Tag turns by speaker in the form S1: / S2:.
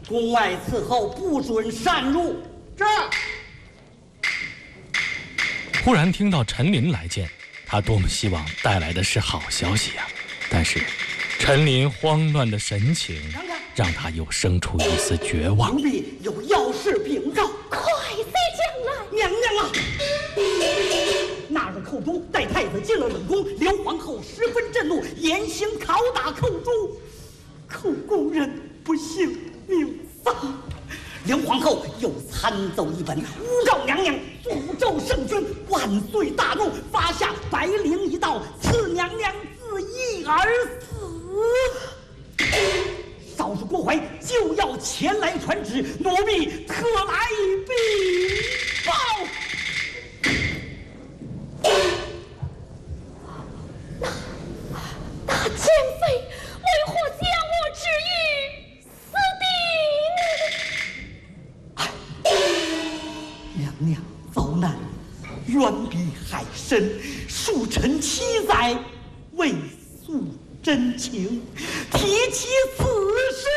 S1: 宫外伺候不准擅入。
S2: 这。
S3: 忽然听到陈琳来见，他多么希望带来的是好消息啊！但是，陈琳慌乱的神情让他又生出一丝绝望。
S1: 奴婢有要事禀告，
S4: 快再讲来。
S1: 娘娘啊！那日寇中带太子进了冷宫，刘皇后十分震怒，严刑拷打寇中，寇宫人不幸命丧。刘皇后又参奏一本，诬告娘娘诅咒圣君，万岁大怒，发下白绫一道，赐娘娘自缢而死。少主郭槐就要前来传旨，奴婢特来禀报。
S4: 那奸妃为何将我置于死地？
S1: 娘娘遭难，冤比海深，恕臣7载未诉真情，提起此事。